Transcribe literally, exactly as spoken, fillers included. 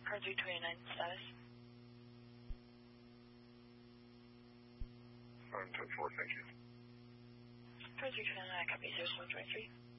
Car three twenty-nine status. Um, ten four, thank you. Car three twenty-nine, copy zero seven twenty-three.